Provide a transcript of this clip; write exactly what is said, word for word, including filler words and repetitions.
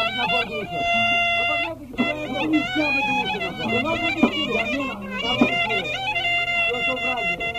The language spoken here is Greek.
να φορτώσω. Από αυτό που δεν νησιά με την ούσια να πάω. Δεν έχω την ουσία, να μην, να μην, να μην, να μην,